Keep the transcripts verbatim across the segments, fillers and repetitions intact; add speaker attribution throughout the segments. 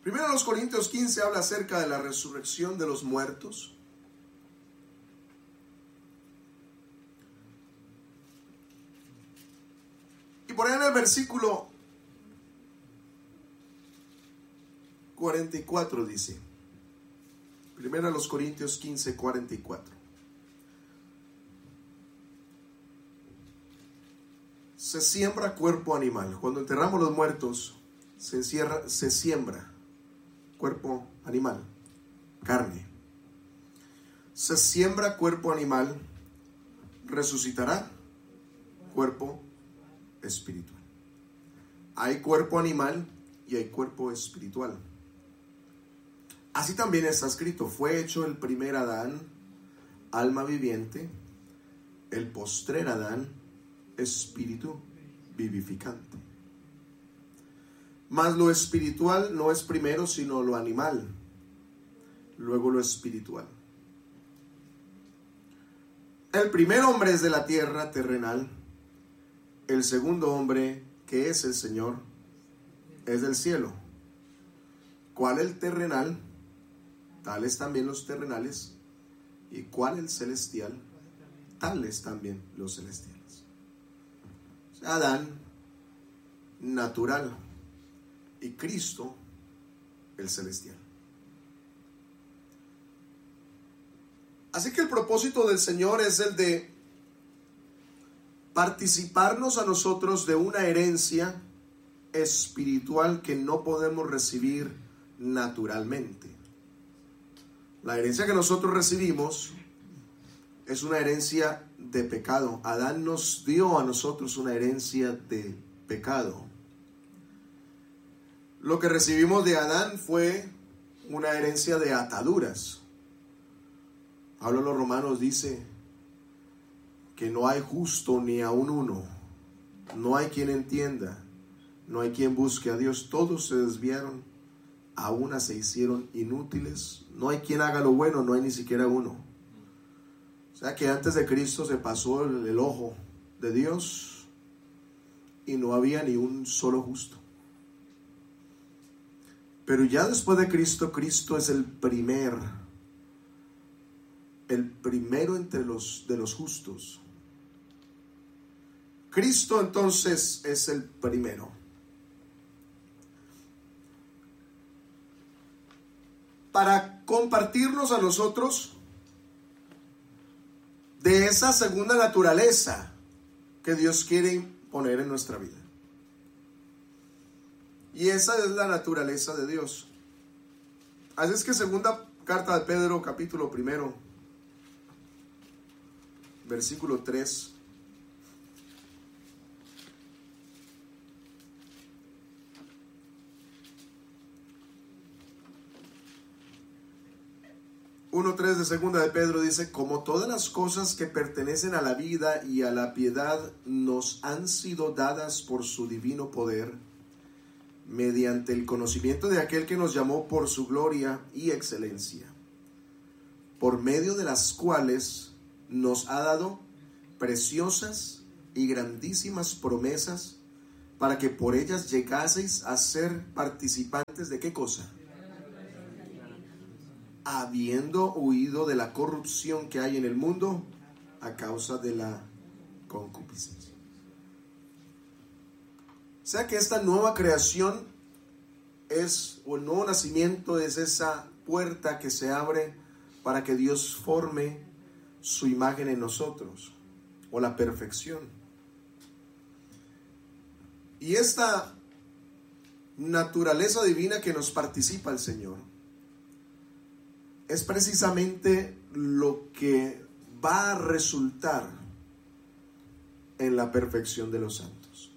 Speaker 1: Primero los Corintios quince habla acerca de la resurrección de los muertos. Y por ahí en el versículo cuarenta y cuatro dice, primero los Corintios quince, cuarenta y cuatro. Se siembra cuerpo animal. Cuando enterramos los muertos, se, encierra, se siembra cuerpo animal, carne. Se siembra cuerpo animal, resucitará cuerpo espiritual. Hay cuerpo animal y hay cuerpo espiritual. Así también está escrito, fue hecho el primer Adán, alma viviente, el postrer Adán, espíritu vivificante. Mas lo espiritual no es primero, sino lo animal, luego lo espiritual. El primer hombre es de la tierra terrenal, el segundo hombre, que es el Señor, es del cielo. ¿Cuál el terrenal? Tales también los terrenales. ¿Y cuál el celestial? Tales también los celestiales. Adán, natural, y Cristo, el celestial. Así que el propósito del Señor es el de participarnos a nosotros de una herencia espiritual que no podemos recibir naturalmente. La herencia que nosotros recibimos es una herencia de pecado. Adán nos dio a nosotros una herencia de pecado. Lo que recibimos de Adán fue una herencia de ataduras. Pablo a los Romanos dice que no hay justo ni aun uno, no hay quien entienda, no hay quien busque a Dios. Todos se desviaron, a una se hicieron inútiles, no hay quien haga lo bueno, no hay ni siquiera uno. O sea que antes de Cristo se pasó el, el ojo de Dios y no había ni un solo justo. Pero ya después de Cristo, Cristo es el primer, el primero entre los de los justos. Cristo entonces es el primero. Para compartirnos a nosotros de esa segunda naturaleza que Dios quiere poner en nuestra vida. Y esa es la naturaleza de Dios. Así es que segunda carta de Pedro, capítulo primero, versículo tres. uno tres de segunda de Pedro dice, como todas las cosas que pertenecen a la vida y a la piedad nos han sido dadas por su divino poder, mediante el conocimiento de aquel que nos llamó por su gloria y excelencia, por medio de las cuales nos ha dado preciosas y grandísimas promesas, para que por ellas llegaseis a ser participantes de ¿qué cosa? Habiendo huido de la corrupción que hay en el mundo a causa de la concupiscencia. O sea que esta nueva creación es, o el nuevo nacimiento es esa puerta que se abre para que Dios forme su imagen en nosotros, o la perfección. Y esta naturaleza divina que nos participa el Señor es precisamente lo que va a resultar en la perfección de los santos.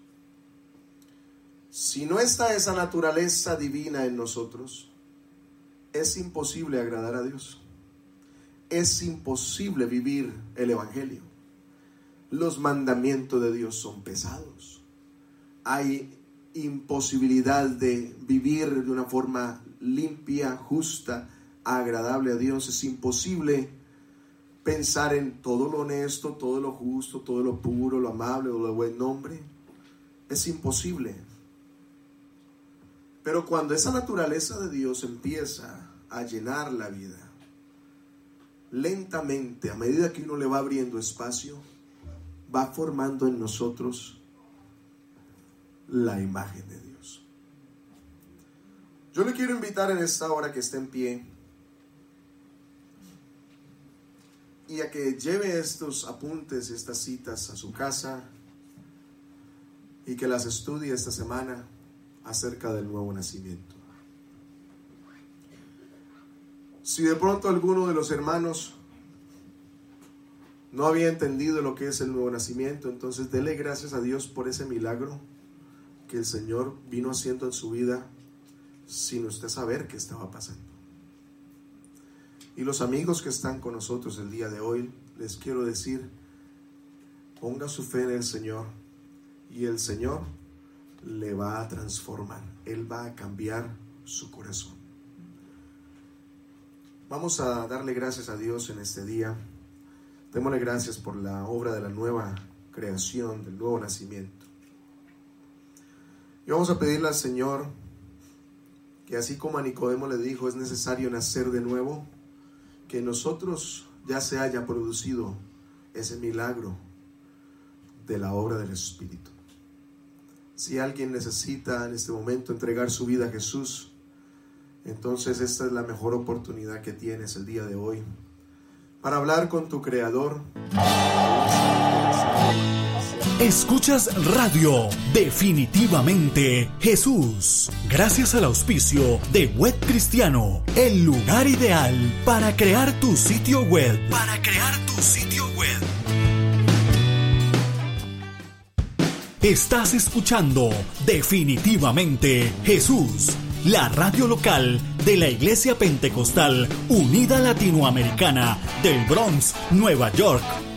Speaker 1: Si no está esa naturaleza divina en nosotros, es imposible agradar a Dios. Es imposible vivir el Evangelio. Los mandamientos de Dios son pesados. Hay imposibilidad de vivir de una forma limpia, justa, agradable a Dios. Es imposible pensar en todo lo honesto, todo lo justo, todo lo puro, lo amable o de buen nombre. Es imposible. Pero cuando esa naturaleza de Dios empieza a llenar la vida, lentamente, a medida que uno le va abriendo espacio, va formando en nosotros la imagen de Dios. Yo le quiero invitar en esta hora que esté en pie y a que lleve estos apuntes, estas citas a su casa y que las estudie esta semana acerca del nuevo nacimiento. Si de pronto alguno de los hermanos no había entendido lo que es el nuevo nacimiento, entonces dele gracias a Dios por ese milagro que el Señor vino haciendo en su vida sin usted saber qué estaba pasando. Y los amigos que están con nosotros el día de hoy, les quiero decir, ponga su fe en el Señor y el Señor le va a transformar. Él va a cambiar su corazón. Vamos a darle gracias a Dios en este día. Démosle gracias por la obra de la nueva creación, del nuevo nacimiento. Y vamos a pedirle al Señor que así como a Nicodemo le dijo, es necesario nacer de nuevo, que en nosotros ya se haya producido ese milagro de la obra del Espíritu. Si alguien necesita en este momento entregar su vida a Jesús, entonces esta es la mejor oportunidad que tienes el día de hoy para hablar con tu Creador.
Speaker 2: Escuchas Radio Definitivamente Jesús, gracias al auspicio de Web Cristiano, el lugar ideal para crear tu sitio web. Para crear tu sitio web. Estás escuchando Definitivamente Jesús, la radio local de la Iglesia Pentecostal Unida Latinoamericana del Bronx, Nueva York.